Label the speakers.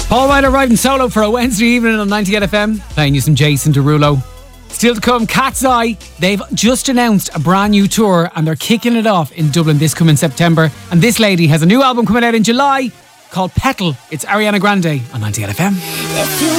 Speaker 1: Paul Ryder riding solo for a Wednesday evening on 98 FM, playing you some Jason Derulo. Still to come, Cat's Eye. They've just announced a brand new tour and they're kicking it off in Dublin this coming September. And this lady has a new album coming out in July called Petal. It's Ariana Grande on 98 FM.